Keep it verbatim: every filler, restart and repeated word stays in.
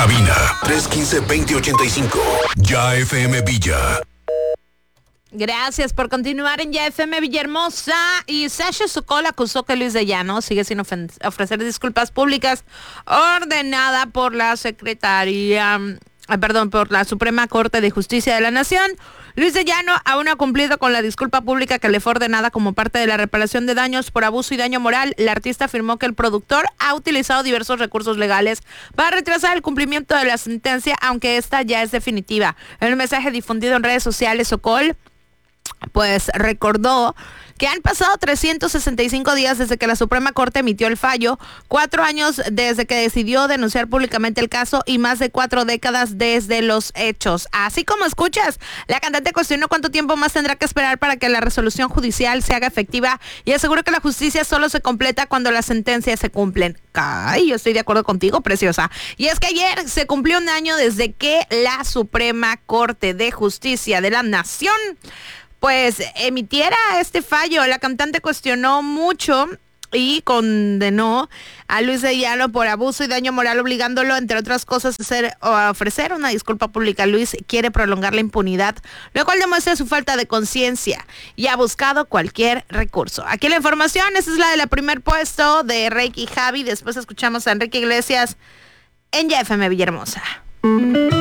cabina tres uno cinco, dos cero ocho cinco. Ya F M Villa. Gracias por continuar en Ya F M Villahermosa. Y Sasha Sokol acusó que Luis de Llano sigue sin ofen- ofrecer disculpas públicas ordenada por la Secretaría, eh, perdón, por la Suprema Corte de Justicia de la Nación. Luis de Llano aún no ha cumplido con la disculpa pública que le fue ordenada como parte de la reparación de daños por abuso y daño moral. La artista afirmó que el productor ha utilizado diversos recursos legales para retrasar el cumplimiento de la sentencia, aunque esta ya es definitiva. En un mensaje difundido en redes sociales, Sokol pues recordó que han pasado trescientos sesenta y cinco días desde que la Suprema Corte emitió el fallo, cuatro años desde que decidió denunciar públicamente el caso y más de cuatro décadas desde los hechos. Así como escuchas, la cantante cuestionó cuánto tiempo más tendrá que esperar para que la resolución judicial se haga efectiva y aseguró que la justicia solo se completa cuando las sentencias se cumplen. Ay, yo estoy de acuerdo contigo, preciosa. Y es que ayer se cumplió un año desde que la Suprema Corte de Justicia de la Nación pues emitiera este fallo. La cantante cuestionó mucho y condenó a Luis de Llano por abuso y daño moral, obligándolo, entre otras cosas, a, hacer, o a ofrecer una disculpa pública. Luis quiere prolongar la impunidad, lo cual demuestra su falta de conciencia y ha buscado cualquier recurso. Aquí la información, esa es la del primer puesto de Reiki y Javi. Después escuchamos a Enrique Iglesias en Ya F M Villahermosa.